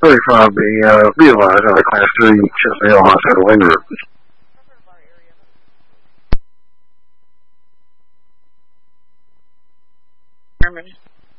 35 be advised, I have a Class 3 Chestnut Hill Hospital injury. Germany.